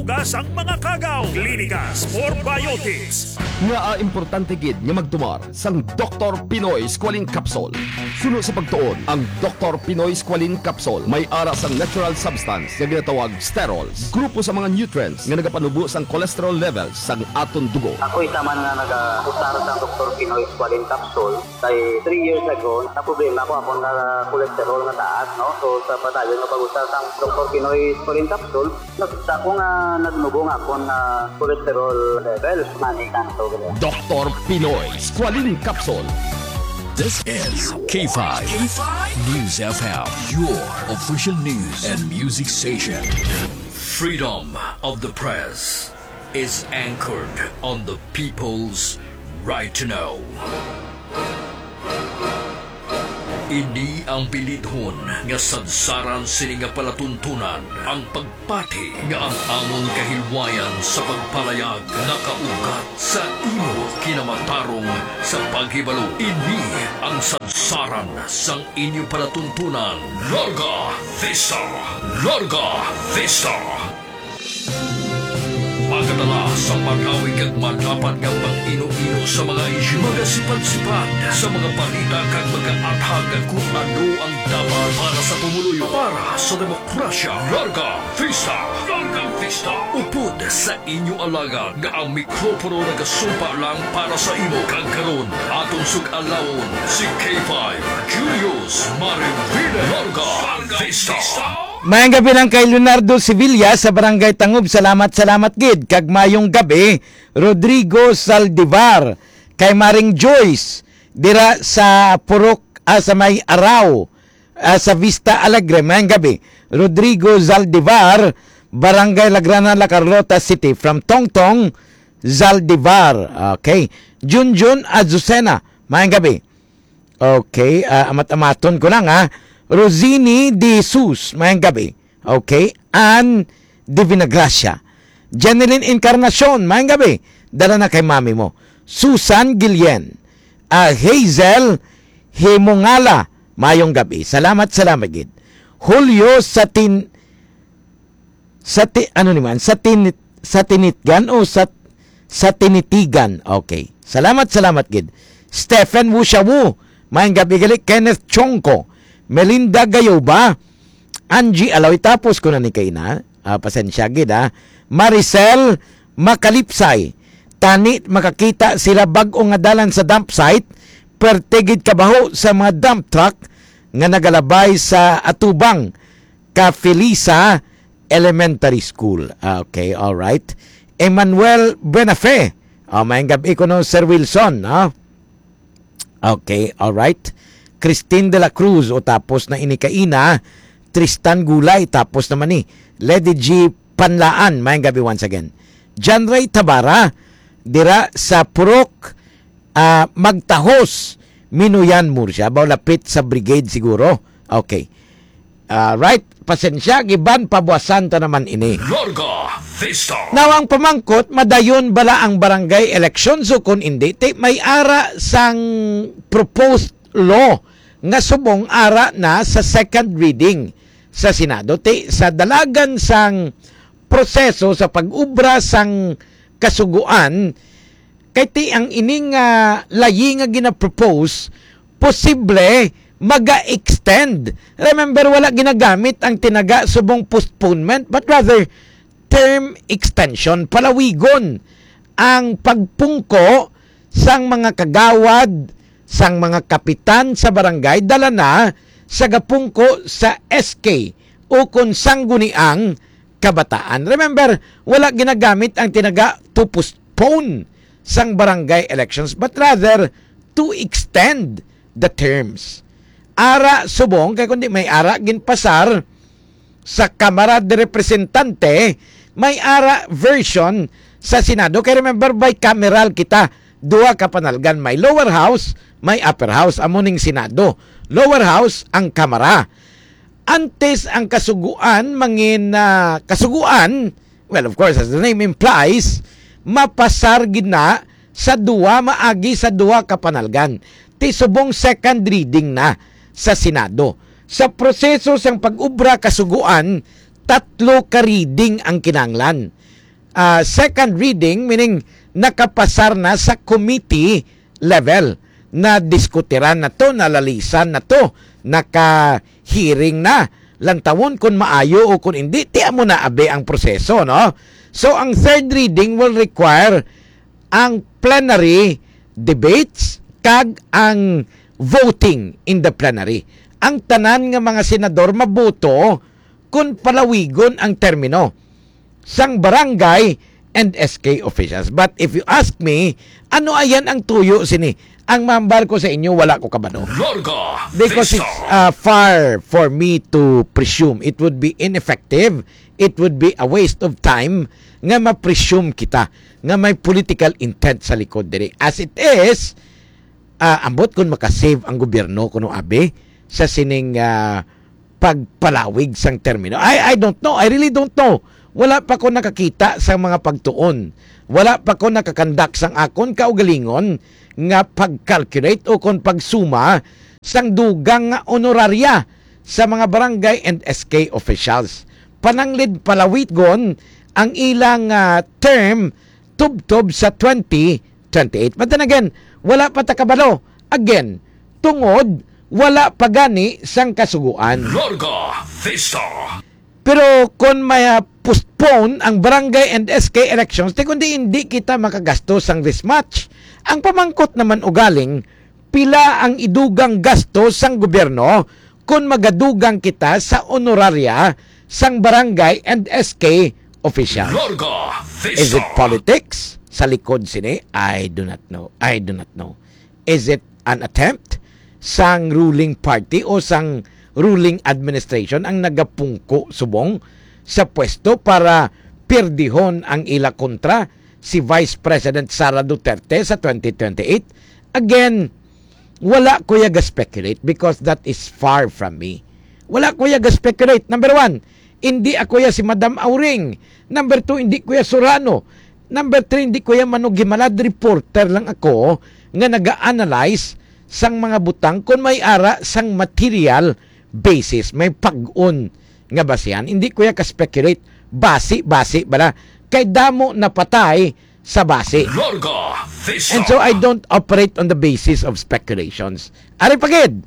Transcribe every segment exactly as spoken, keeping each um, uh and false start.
mahugas ang mga kagaw. Clinicas for Biotics. Nga a importante gid nga magtumar sang Doctor Pinoy Squalene Capsule. Suno sa pagtuon, ang Doctor Pinoy Squalene Capsule may ara sang natural substance nga ginatawag sterols. Grupo sa mga nutrients nga nagapanubo sang cholesterol levels sang aton dugo. Ako isa man nga nag-usar sa Doctor Pinoy Squalene Capsule. Kay three years ago, na problema ko ako na cholesterol na taas, no? So sa padayon nga pag-usar sa Doctor Pinoy Squalene Capsule, nakita ko nga nagnubong ako na cholesterol levels manikan to. Doctor Pinoy Squalene Capsule. This is K five, K five News F M, your official news and music station. Freedom of the press is anchored on the people's right to know. Ini ang bilidhon nga sadsaran sini nga palatuntunan ang pagpati nga ang among kahilwayan sa pagpalayag nakaugat sa imo kinamatarong sa paghibalo. Ini ang sadsaran sang inyo palatuntunan. Larga Vista! Larga Vista! Pagkatala sa magawig at madapat ng pang-ino-ino sa mga isyu, magasipan-sipan sa mga balita kag mga athag kung ano ang dapat para sa pumuluyo, para sa demokrasya. Larga Vista! Larga Vista! Upod sa inyo alaga nga ang mikropono nagasumpa lang para sa imo. Kag karon atong sug-alawon si K five Julius Marivina. Larga Vista! Mayang gabi lang kay Leonardo Sevilla sa Barangay Tangub. Salamat, salamat gid. Kag mayong gabi, Rodrigo Saldivar. Kay Maring Joyce, dira sa Purok, ah, sa may araw, ah, sa Vista Alegre. Mayang gabi, Rodrigo Saldivar, Barangay Lagrana, La Carlota City. From Tongtong, Zaldivar. Okay. Junjun Azucena. Mayang gabi. Okay, uh, amat-amaton ko lang ha. Rosini de Jesus, mayang gabi. Okay. Ann Divinagracia. Jeneline Encarnacion, mayang gabi. Dala na kay mami mo. Susan Gillen. Uh, Hazel Himongala, mayong gabi. Salamat, salamat gid. Julio Satin Sati ano naman? Satin Satinitgan o sat Satinitigan. Okay. Salamat, salamat gid. Stephen Wushawu, mayang gabi gali. Kenneth Chongko. Melinda Gayoba, Angie Alawi, tapos ko na ni Kaina, uh, pasensya gid ha. Maricel Makalipsay, tani makakita sila bag-o nga dalan sa dump site, pertigid kabaho sa mga dump truck nga nagalabay sa Atubang, Kafilisa Elementary School. Uh, okay, all right. Emmanuel Benafe, oh, mayang gabi ko no, Sir Wilson, ha. Okay, all right. Christine de la Cruz, o tapos na inikaina. Tristan Gulay, tapos naman ni Lady G Panlaan, mayang gabi once again. John Ray Tabara, dira sa Purok, uh, Magtahos, Minuyan, Murcia. Baulapit sa brigade siguro. Okay. Uh, right, pasensya, giban pabuasan ta naman ini. Larga Vista! Now, ang pamangkot, madayon bala ang barangay election. So, kung hindi, te, may ara sang proposed law nga subong ara na sa second reading sa Senado. Te, sa dalagan sang proseso sa pag-ubra sang kasuguan, kay ti ang ining uh, layi nga gina-propose, posible maga-extend. Remember, wala ginagamit ang tinaga subong postponement, but rather term extension. Palawigon ang pagpungko sang mga kagawad, sang mga kapitan sa barangay, dala na sa gapungko sa S K o kung sangguniang kabataan. Remember, wala ginagamit ang tinaga to postpone sang barangay elections, but rather to extend the terms. Ara subong, kaya kundi may ara ginpasar sa Kamara de Representante, may ara version sa Senado. Kaya remember, bicameral kita, duha ka panalgan, may lower house, may upper house, amuning Senado. Lower house ang Kamara. Antes ang kasuguan, mangin uh, kasuguan, well, of course, as the name implies, mapasar gina sa duwa, maagi sa duwa ka panalgan. Ti subong second reading na sa Senado. Sa proseso sang pag-ubra kasuguan, tatlo ka reading ang kinanglan. uh, second reading, meaning nakapasar na sa committee level na diskutiran na to, nalalisan na to, naka-hearing na. Lantawon kung maayo o kung hindi, tiya mo na abe ang proseso, no? So, ang third reading will require ang plenary debates kag ang voting in the plenary. Ang tanan nga mga senador maboto kung palawigon ang termino sang barangay and S K officials. But if you ask me, ano ayan ang tuyo sini? Ang mambar ko sa inyo, wala ko kabano. Larga, Because it's uh, far for me to presume. It would be ineffective. It would be a waste of time nga ma-presume kita nga may political intent sa likod diri. As it is, uh, ambot kung makasave ang gobyerno kuno abe sa sining uh, pagpalawig sang termino. I, I don't know. I really don't know. Wala pa ko nakakita sa mga pagtuon. Wala pa ko nakakandak sang akon kaugalingon nga pag-calculate o kung pagsuma sang dugang nga honoraria sa mga barangay and S K officials. Pananglid palawit gon ang ilang uh, term tubtob sa twenty twenty-eight. But then again, wala pa takabalo. Again, tungod, wala pa gani sang kasuguan. Larga, Vista. Pero kung may uh, postpone ang barangay and S K elections, di kundi hindi kita makagastos sang this match. Ang pamangkot naman ugaling, pila ang idugang gastos sang gobyerno kung magadugang kita sa honoraria sang barangay and S K official. Larga, Vista. Is it politics? Sa likod sini? I do not know. I do not know. Is it an attempt sang ruling party o sang ruling administration ang nagapungko subong sa pwesto para pirdihon ang ila kontra si Vice President Sara Duterte sa twenty twenty-eight? Again, wala ko yaga speculate because that is far from me. Wala ko yaga speculate. Number one, hindi ako ya si Madam Auring. Number two, hindi ko ya Surano. Number three, hindi ko ya manugimalad. Reporter lang ako nga naga-analyze sang mga butang kung may ara sang material basis. May pag-un nga basihan. Hindi ko ya ka-speculate. Basi-basi bala. Kay damo na patay sa base. Larga, Vista. And so I don't operate on the basis of speculations. Ari pagid,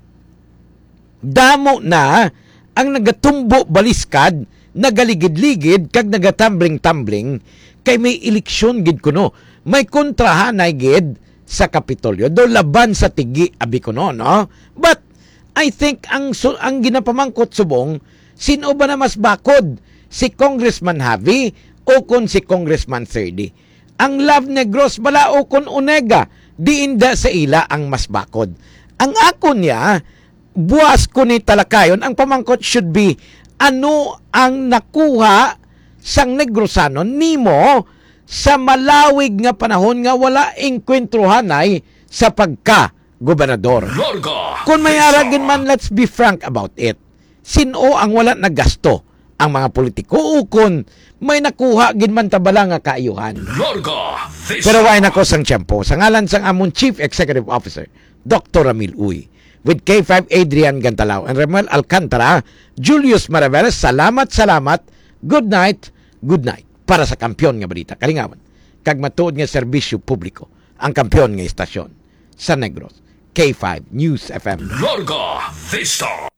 damo na ang nagatumbo baliskad, nagaligid-ligid, kag nagatambling-tambling, kay may eleksyon gid kuno. May kontrahan ay gid sa Kapitolyo. Do laban sa tigi, abi kuno, no? But, I think ang, ang ginapamangkot subong, sino ba na mas bakod? Si Congressman Javi o kun si Congressman thirty. Ang Love Negros bala o kun Onega, diinda sa ila ang mas bakod. Ang ako niya, buwas ko ni talakayon, ang pamangkot should be, ano ang nakuha sang Negrosano nimo sa malawig nga panahon nga wala inkwentruhanay sa pagka-gobernador. Larga, Kung may Vista. aragin man, let's be frank about it. Sino ang wala nagasto? Ang mga politiko o kung may nakuha ginman tabala nga kaayuhan. Larga, Vista. Pero why nako sang tiyempo sa ngalan sang amon Chief Executive Officer Doctor Ramil Uy, with K five Adrian Gantalao and Ramel Alcantara, Julius Maraveles, salamat salamat, good night, good night para sa kampiyon nga balita. Kalingawan, kag matuod nga serbisyo publiko ang kampiyon nga istasyon sa Negros. K five News F M. Larga, Vista.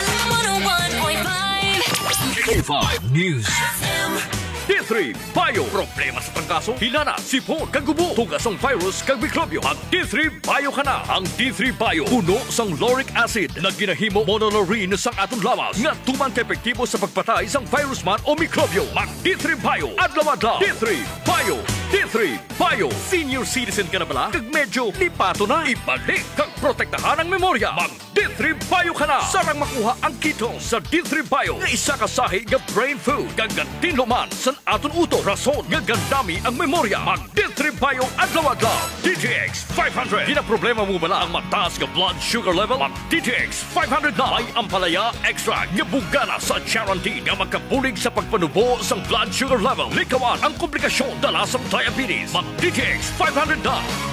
K five News. D three Bio. Problema sa trangkaso, hinana, sipon, kagubo, tugas ng virus, kag mikrobyo. Mag D three Bio ka na. Ang D three Bio, puno sang lauric acid na ginahimo monolaurin sang atong lawas nga tuman ka epektibo sa pagpatay sang virus man o mikrobyo. Mag D three Bio. Adlaw-adlaw. D three Bio. D three Bio. Senior citizen ka na bala? Kag medyo lipato na. Ibalik kag protektahan ang memorya. Mag D three Bio ka na. Sarang makuha ang ketone sa D three Bio nga isa ka sahi nga brain food. Kag gantinlo man sa aton uto. Rason nga gandami ang memorya. Mag D three Bio adlaw-adlaw. D T X five hundred. Di na problema mo bala ang mataas nga blood sugar level? Mag D T X five hundred na. May ampalaya extra nga bugana sa guarantee nga magkabulig sa pagpanubo sang blood sugar level. Likawan ang komplikasyon dala sa diabetes. Mag D T X five hundred na.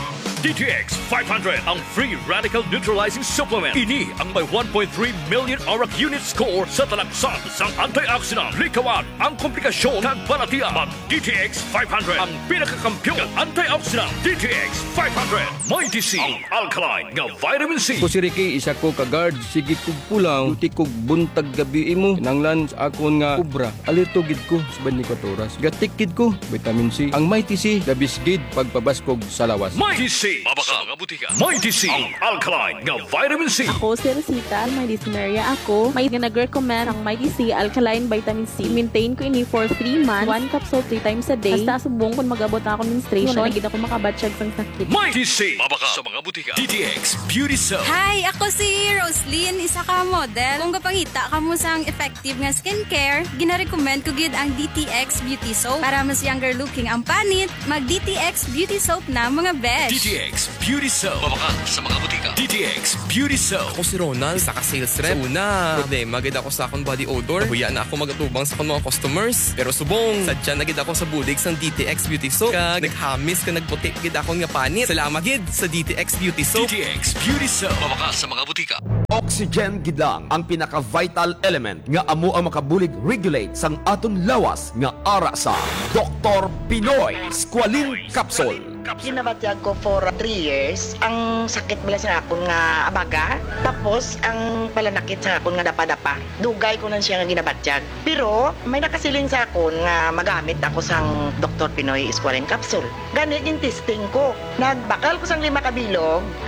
D T X five hundred, ang free radical neutralizing supplement. Ini ang may one point three million auric unit score sa talagsan sang antioxidant. Likawan ang komplikasyon ng balatian. Mag D T X five hundred, ang pinakakampyon ng antioxidant. D T X five hundred, may D C, ang alkaline nga vitamin C. Ko si Ricky, isa ko ka-guard. Sige kog pulang, luti kog buntag gabi imo. Nanglan sa akon nga ubra. Alerto gid ko sa twenty-four oras. Gatik gid ko, vitamin C. Ang may T C, labis gid pagpabaskog sa lawas. May D C, mabaka mga butika. May D C, ang alkaline nga vitamin C. Ako si Rosita, may dyspnea ako. May nag-recommend ang may D C Alkaline Vitamin C. Maintain ko ini for three months. One capsule three times a day. Basta subong kung magabot na ako menstruation. Wala na gid ako makabatsyag sang sakit. May D C, mabaka sa mga butika. D T X Beauty Soap. Hi, ako si Roslyn, isa ka model. Kung kapangita ka mo sang effective nga skincare, gina-recommend ko gid ang D T X Beauty Soap. Para mas younger looking ang panit, mag D T X Beauty Soap na mga besh. D T X Beauty Soap. Mabaka sa mga butika. D T X Beauty Soap. Ako si Ronald, isa ka sales rep. Sa una, problema gid ako sa akong body odor. Huya na ako magatubang sa akong mga customers. Pero subong, sadya na gid ako sa bulig sang D T X Beauty Soap. Kag naghamis ka nagputi gid akong nga panit. Salamat gid sa D T X Beauty Soap. D T X Beauty Soap. Mabaka sa mga butika. Oxygen gidlang ang pinaka-vital element nga amo ang makabulig regulate sang aton lawas nga ara sa Doktor Pinoy Squalene Capsule. Ginabatyag ko for three years. Ang sakit bala sa akon nga abaga. Tapos, ang palanakit sa akon nga dapa-dapa. Dugay ko na siya nga ginabatyag. Pero, may nakasiling sa akon nga magamit ako sang Doktor Pinoy Squalene Capsule. Ganit yung testing ko. Nagbakal ko sang lima kabilog.